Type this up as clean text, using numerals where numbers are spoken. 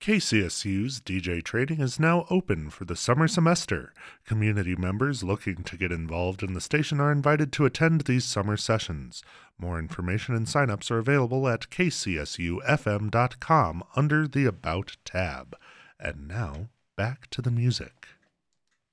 KCSU's DJ training is now open for the summer semester. Community members looking to get involved in the station are invited to attend these summer sessions. More information and signups are available at kcsufm.com under the About tab. And now, back to the music.